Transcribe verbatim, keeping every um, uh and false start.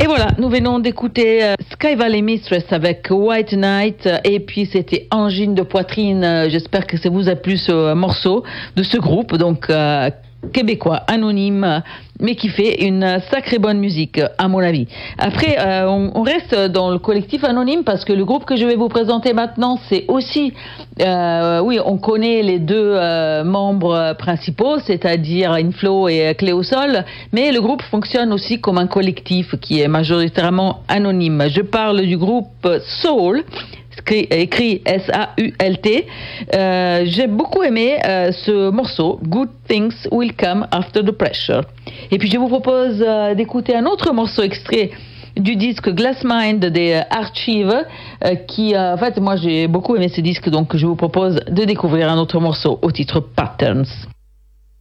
Et voilà, nous venons d'écouter euh, Sky Valley Mistress avec White Night et puis c'était Angine de poitrine. Euh, J'espère que ça vous a plu ce morceau de ce groupe, donc euh, québécois, anonyme, mais qui fait une sacrée bonne musique, à mon avis. Après, euh, on, on reste dans le collectif anonyme parce que le groupe que je vais vous présenter maintenant, c'est aussi, euh, oui, on connaît les deux euh, membres principaux, c'est-à-dire Inflo et Cléosol, mais le groupe fonctionne aussi comme un collectif qui est majoritairement anonyme. Je parle du groupe Soul, écrit S A U L T. Euh, j'ai beaucoup aimé euh, ce morceau, Good Things Will Come After the Pressure. Et puis je vous propose euh, d'écouter un autre morceau extrait du disque Glass Mind des Archives, euh, qui, euh, en fait, moi j'ai beaucoup aimé ce disque, donc je vous propose de découvrir un autre morceau au titre Patterns.